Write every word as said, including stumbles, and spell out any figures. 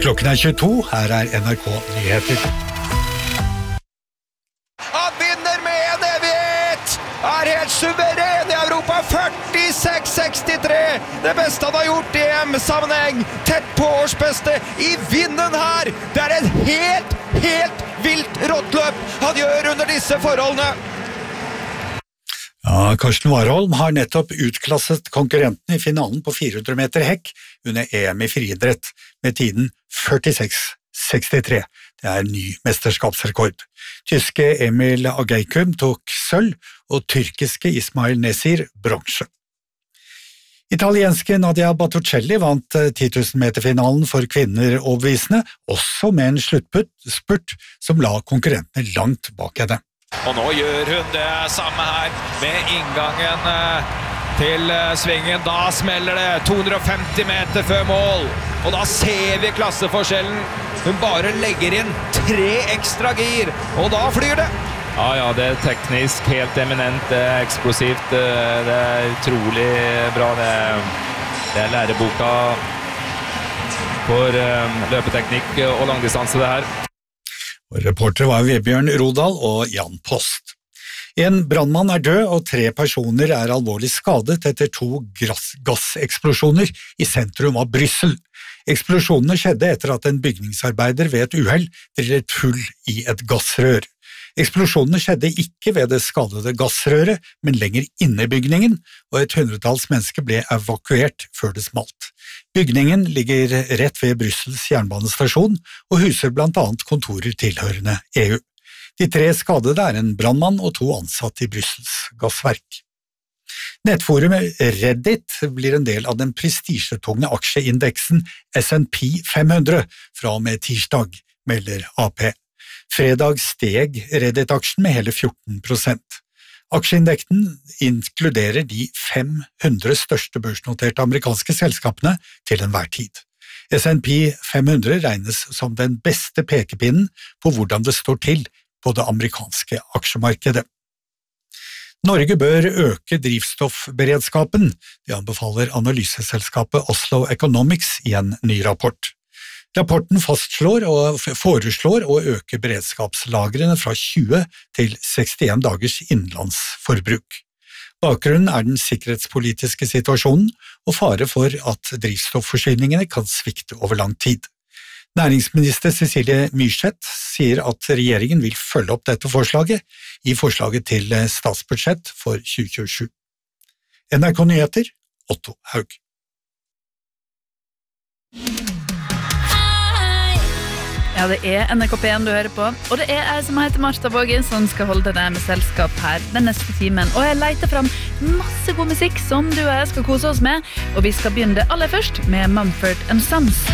Klokken er tjueto, her er N R K Nyheter. Han vinner med en evighet! Er helt suveren i Europa, førtiseks sekstitre! Det beste han har gjort i E M-sammenheng! Tett på årsbeste i vinden her! Det er en helt, helt vilt råttløp han gjør under disse forholdene! Ja, Karsten Warholm har nettopp utklasset konkurrenten i finalen på fire hundre meter hekk under E M i friidrett med tiden førtiseks sekstitre. Det er ny mesterskapsrekord. Tyske Emil Ageikum tok sølv, og tyrkiske Ismail Nesir bronse. Italienske Nadia Battucelli vant ti tusen meter-finalen for kvinner overbevisende, også med en sluttspurt som la konkurrentene langt bak henne. Og nå gjør hun det samme her med inngangen til svingen. Da smeller det to hundre og femti meter før mål. Og da ser vi klasseforskjellen. Hun bare legger inn tre ekstra gir, og da flyr det. Ja, ja, det er teknisk helt eminent, det er eksplosivt, det er utrolig bra. Det er, det er læreboka for løpeteknikk og langdistanse det her. Og reportere var Vebjørn Rodal og Jan Post. En brannmann er død, og tre personer er alvorlig skadet etter to gasseksplosjoner i sentrum av Bryssel. Eksplosjonene skjedde etter at en bygningsarbeider ved et uhell drillet hull i et gassrør. Eksplosjonene skjedde ikke ved det skadede gassrøret, men lenger inne i bygningen, og et hundretalls mennesker ble evakuert før det smalt. Bygningen ligger rett ved Bryssels jernbanestasjon og huser blant annet kontorer tilhørende E U. De tre skadede er en brandmann og to ansatte i Bryssels gassverk. Nettforumet Reddit blir en del av den prestisjetunge aksjeindeksen S and P fem hundre fra og med tirsdag, melder A P. Fredag steg Reddit-aksjen med hele fjorten prosent. Aksjeindeksen inkluderer de fem hundre største børsnoterte amerikanske selskapene til enhver tid. S and P fem hundre regnes som den beste pekepinnen på hvordan det står til på det amerikanske aksjemarkedet. Norge bør øke drivstoffberedskapen, det anbefaler analyseselskapet Oslo Economics i en ny rapport. Rapporten fastslår og foreslår å øke beredskapslagrene fra tjue til sekstien dagers innenlandsforbruk. Bakgrunnen er den sikkerhetspolitiske situasjonen og fare for at drivstoffforsyningene kan svikte over lang tid. Næringsminister Cecilie Myrseth sier at regjeringen vil følge opp dette forslaget i forslaget til statsbudsjett for tjue tjuesju. N R K Nyheter, Otto Haug. Ja, det er N R K P en du hører på, og det er jeg som heter Martha Vågen som skal holde deg med selskap her den neste timen. Og jeg leter fram masse god musikk som du og jeg skal kose oss med, og vi skal begynne det aller først med Mumford and Sons.